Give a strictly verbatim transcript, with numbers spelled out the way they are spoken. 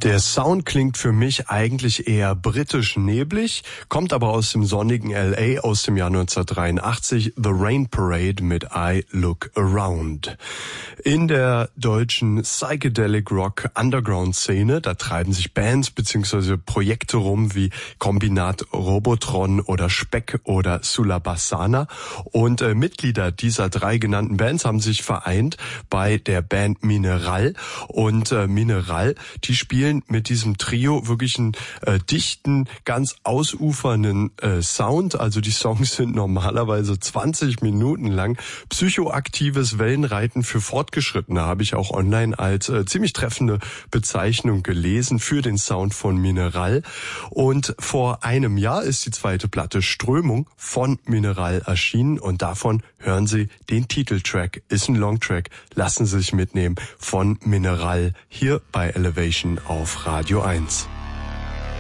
Der Sound klingt für mich eigentlich eher britisch neblig, kommt aber aus dem sonnigen L A aus dem Jahr neunzehnhundertdreiundachtzig, The Rain Parade mit I Look Around. In der deutschen Psychedelic Rock Underground Szene, da treiben sich Bands bzw. Projekte rum wie Kombinat Robotron oder Speck oder Sulabassana und äh, Mitglieder dieser drei genannten Bands haben sich vereint bei der Band Mineral und äh, Mineral, die spielen mit diesem Trio wirklich einen äh, dichten, ganz ausufernden äh, Sound. Also die Songs sind normalerweise zwanzig Minuten lang. Psychoaktives Wellenreiten für Fortgeschrittene habe ich auch online als äh, ziemlich treffende Bezeichnung gelesen für den Sound von Mineral. Und vor einem Jahr ist die zweite Platte Strömung von Mineral erschienen und davon hören Sie den Titeltrack. Ist ein Longtrack. Lassen Sie sich mitnehmen von Mineral hier bei Elevation auf Radio eins.